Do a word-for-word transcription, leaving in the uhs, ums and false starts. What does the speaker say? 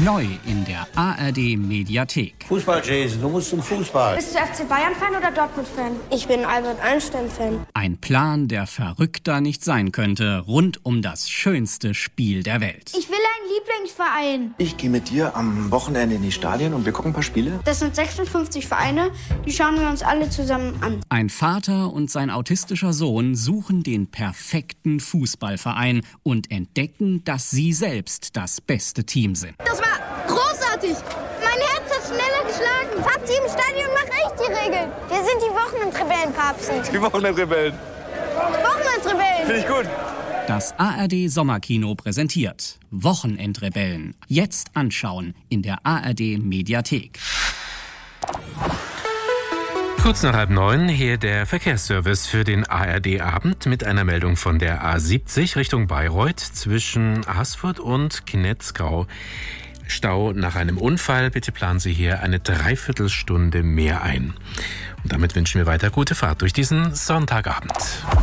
Neu in der A R D-Mediathek. Fußball, Jason, du musst zum Fußball. Bist du F C Bayern-Fan oder Dortmund-Fan? Ich bin Albert Einstein-Fan. Ein Plan, der verrückter nicht sein könnte, rund um das schönste Spiel der Welt. Ich will einen Lieblingsverein. Ich gehe mit dir am Wochenende in die Stadien und wir gucken ein paar Spiele. Das sind sechsundfünfzig Vereine, die schauen wir uns alle zusammen an. Ein Vater und sein autistischer Sohn suchen den perfekten Fußballverein und entdecken, dass sie selbst das beste Team sind. Das war großartig. Mein Herz hat schneller geschlagen. Papsi im Stadion macht echt die Regeln. Wir sind die Wochenendrebellen, Papsi. Die Wochenendrebellen. Wochenendrebellen. Finde ich gut. Das A R D-Sommerkino präsentiert Wochenendrebellen. Jetzt anschauen in der A R D-Mediathek. Kurz nach halb neun, hier der Verkehrsservice für den A R D-Abend mit einer Meldung von der A siebzig Richtung Bayreuth zwischen Haßfurt und Knetzgau. Stau nach einem Unfall. Bitte planen Sie hier eine Dreiviertelstunde mehr ein. Und damit wünschen wir weiter gute Fahrt durch diesen Sonntagabend.